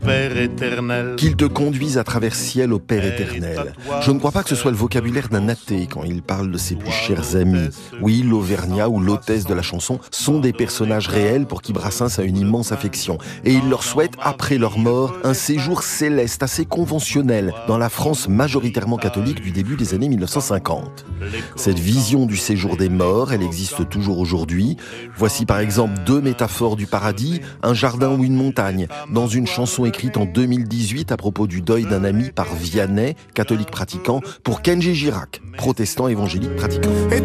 Père éternel. Qu'il te conduise à travers ciel au Père éternel. Je ne crois pas que ce soit le vocabulaire d'un athée quand il parle de ses plus chers amis. Oui, l'Auvergnat ou l'hôtesse de la chanson sont des personnages réels pour qui Brassens a une immense affection. Et il leur souhaite, après leur mort, un séjour céleste assez conventionnel dans la France majoritairement catholique du début des années 1950. Cette vision du séjour des morts, elle existe toujours aujourd'hui. Voici par exemple deux métaphores du paradis, un jardin ou une montagne, dans une chanson écrite en 2018 à propos du deuil d'un ami par Vianney, catholique pratiquant, pour Kenji Girac, protestant évangélique pratiquant.